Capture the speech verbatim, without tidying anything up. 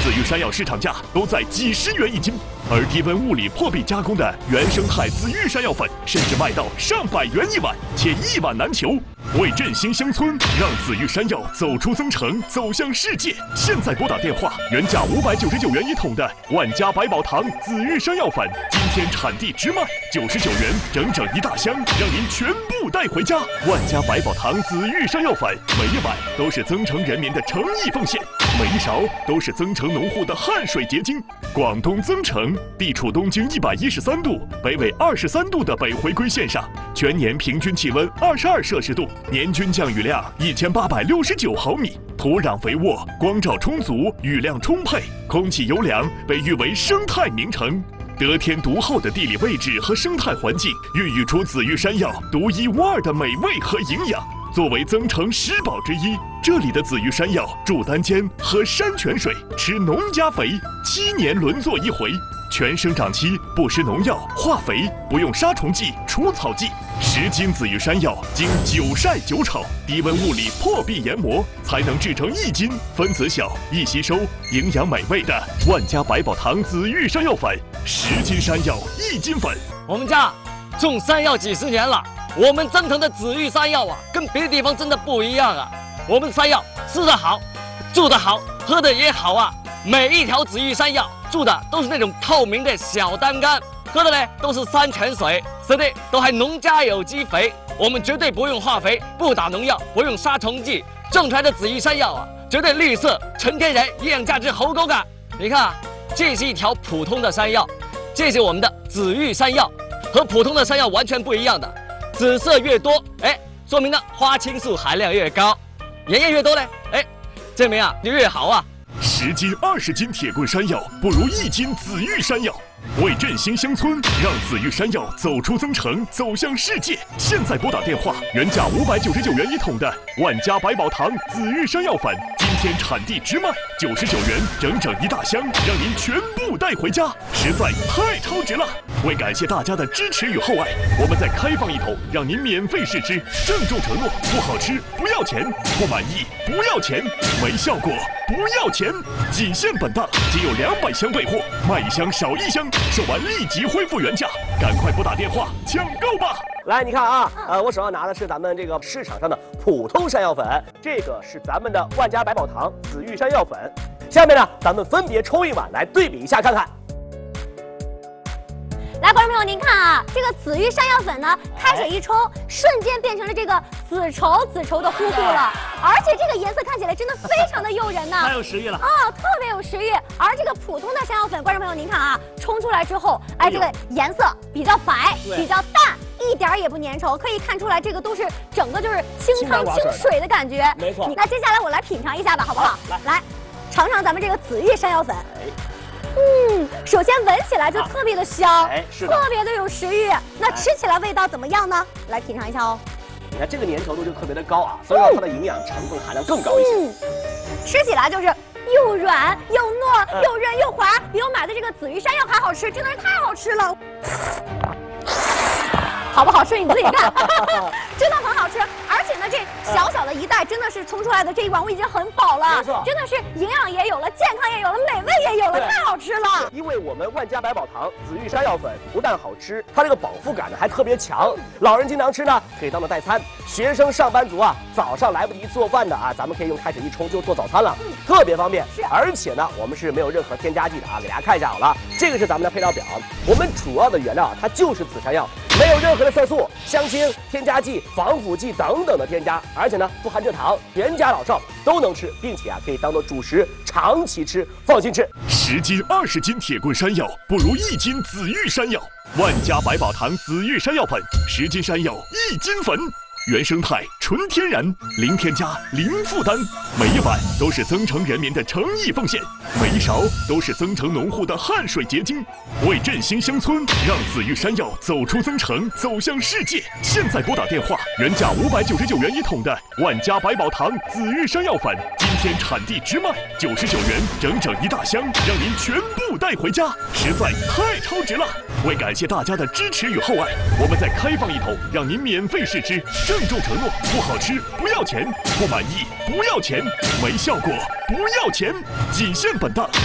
紫玉山药市场价都在几十元一斤，而低温物理破壁加工的原生态紫玉山药粉，甚至卖到上百元一碗，且一碗难求。为振兴乡村，让紫玉山药走出增城，走向世界。现在拨打电话，原价五百九十九元一桶的万家百宝堂紫玉山药粉，今天产地直卖九十九元，整整一大箱，让您全部带回家。万家百宝堂紫玉山药粉，每一碗都是增城人民的诚意奉献，每一勺都是增城农户的汗水结晶。广东增城地处东经一百一十三度、北纬二十三度的北回归线上，全年平均气温二十二摄氏度，年均降雨量一千八百六十九毫米，土壤肥沃，光照充足，雨量充沛，空气优良，被誉为生态名城。得天独厚的地理位置和生态环境，孕育出紫玉山药独一无二的美味和营养。作为增城十宝之一，这里的紫玉山药住单间，喝山泉水，吃农家肥，七年轮作一回，全生长期不施农药、化肥，不用杀虫剂、除草剂。十斤紫玉山药经久晒久炒，低温物理破壁研磨，才能制成一斤，分子小、易吸收、营养美味的万家百宝堂紫玉山药粉。十斤山药一斤粉。 我们家种山药几十年了，我们增城的紫玉山药啊，跟别的地方真的不一样啊。我们山药吃得好，住得好，喝得也好啊。每一条紫玉山药住的都是那种透明的小单干，喝的呢都是山泉水，吃的都还农家有机肥。我们绝对不用化肥，不打农药，不用杀虫剂，种出来的紫玉山药啊，绝对绿色、纯天然，营养价值好高啊！你看啊，这是一条普通的山药，这是我们的紫玉山药，和普通的山药完全不一样的。紫色越多，哎，说明呢花青素含量越高；盐液越多呢，哎，证明啊就越好啊。 十斤、二十斤铁棍山药不如一斤紫玉山药。为振兴乡村，让紫玉山药走出增城，走向世界。现在拨打电话，原价五百九十九元一桶的万家百宝堂紫玉山药粉，今天产地直卖九十九元，整整一大箱，让您全部带回家，实在太超值了！为感谢大家的支持与厚爱，我们再开放一桶，让您免费试吃。郑重承诺，不好吃不要钱，不满意不要钱，没效果不要钱，仅限本档，仅有两百箱备货，卖一箱少一箱。售完立即恢复原价，赶快拨打电话抢购吧！ 来，你看啊，呃，我手上拿的是咱们这个市场上的普通山药粉，这个是咱们的万家百宝堂紫玉山药粉。下面呢，咱们分别抽一碗来对比一下看看。 来，观众朋友，您看啊，这个紫玉山药粉呢，开水一冲，瞬间变成了这个紫稠紫稠的糊糊了，而且这个颜色看起来真的非常的诱人呢， 太有食欲了啊、哦，特别有食欲。而这个普通的山药粉，观众朋友您看啊，冲出来之后，哎，这个颜色比较白，比较淡。一点也不粘稠，可以看出来这个都是整个就是清汤清水的感觉。 没错。 那接下来我来品尝一下吧，好不好？ 来来，尝尝咱们这个紫玉山药粉。嗯，首先闻起来就特别的香， 哎，是的， 特别的有食欲。那吃起来味道怎么样呢？来品尝一下哦。 你看这个粘稠度就特别的高啊，所以说它的营养成分含量更高一些。 嗯，吃起来就是又软又糯，又润又滑，比我买的这个紫玉山药还好吃，真的是太好吃了。好不好吃你自己看，真的很好吃。而且呢，这小小的一袋真的是冲出来的这一碗我已经很饱了，真的是营养也有了，健康也有了，美味也有了，太好吃了。 因为我们万家百宝堂紫玉山药粉不但好吃，它这个饱腹感呢还特别强，老人经常吃呢，可以当做代餐。学生、上班族啊，早上来不及做饭的啊，咱们可以用开水一冲就做早餐了，嗯、特别方便。 是， 而且呢，我们是没有任何添加剂的啊，给大家看一下好了，这个是咱们的配料表，我们主要的原料啊，它就是紫山药。没有任何的色素、香精、添加剂、防腐剂等等的添加，而且呢不含蔗糖，全家老少都能吃，并且啊可以当做主食，长期吃，放心吃。 十斤、二十斤铁棍山药不如一斤紫玉山药。万家百宝堂紫玉山药粉，十斤山药一斤粉。原生态、纯天然，零添加、零负担，每一碗都是增城人民的诚意奉献，每一勺都是增城农户的汗水结晶。为振兴乡村，让紫玉山药走出增城，走向世界。现在拨打电话，原价五百九十九元一桶的万家百宝堂紫玉山药粉，今天产地直卖九十九元，整整一大箱，让您全部带回家，实在太超值了！为感谢大家的支持与厚爱，我们再开放一桶，让您免费试吃。郑重承诺，不好吃不要钱，不满意不要钱，没效果不要钱，仅限本档。